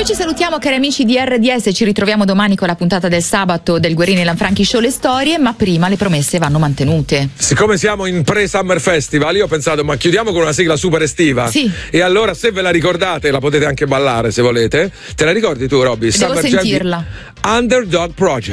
Noi ci salutiamo, cari amici di RDS, ci ritroviamo domani con la puntata del sabato del Guerini e Lanfranchi Show Le Storie, ma prima le promesse vanno mantenute. Siccome siamo in pre-Summer Festival, io ho pensato, ma chiudiamo con una sigla super estiva. Sì. E allora, se ve la ricordate, la potete anche ballare se volete. Te la ricordi tu, Robby? Devo sentirla. Underdog Project.